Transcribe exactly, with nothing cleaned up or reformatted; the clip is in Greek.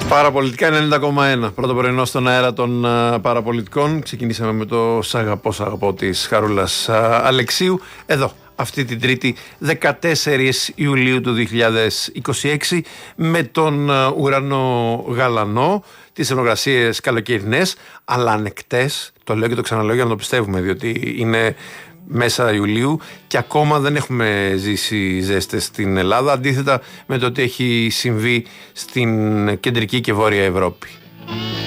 Παραπολιτικά ενενήντα κόμμα ένα. Πρώτο πρωινό στον αέρα των uh, παραπολιτικών. Ξεκινήσαμε με το Σ' αγαπώ, σ' αγαπώ της Χαρούλας uh, Αλεξίου. Εδώ, αυτή την Τρίτη, δεκατέσσερις Ιουλίου του δύο χιλιάδες είκοσι έξι, με τον uh, ουρανό γαλανό, τις θερμοκρασίες καλοκαιρινές, αλλά ανεκτές. Το λέω και το ξαναλέω για να το πιστεύουμε, διότι είναι μέσα Ιουλίου και ακόμα δεν έχουμε ζήσει ζέστες στην Ελλάδα, αντίθετα με το τι έχει συμβεί στην κεντρική και βόρεια Ευρώπη.